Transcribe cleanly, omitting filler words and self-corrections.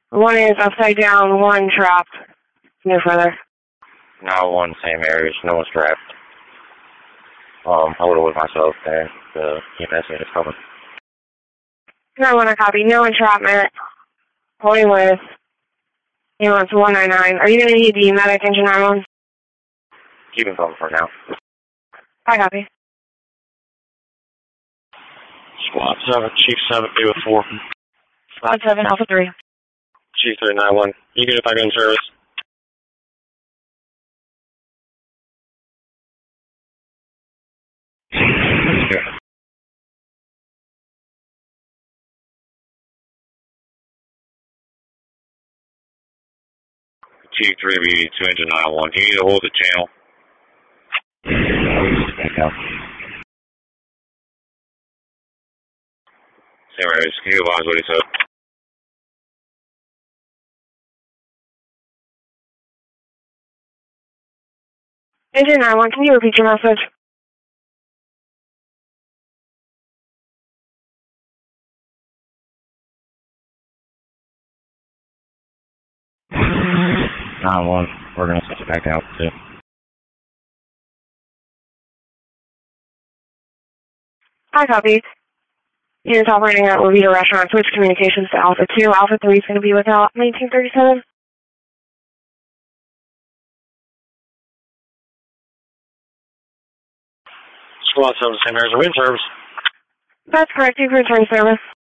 One is upside down, one trapped. No further. Now one, same areas, no one's trapped. I would have with myself and the EMS unit is coming. No one, I copy. No entrapment. Holding with ambulance 199. Are you going to need the medic engine 91? Keep him going for now. I copy. Squad 7, Chief 7, be with 4. Squad 7, Alpha 3. Chief 391. You get it back in service. Chief 3B, 2 engine 91. You need to hold the channel. Same areas. Can you advise what he said? Engine 91, can you repeat your message? One. We're going to switch it back out too. I copy. Units operating at Levita Restaurant. Switch communications to Alpha 2. Alpha 3 is going to be without 1937. Squad 7, same areas. Are we in service? That's correct. You've returned service.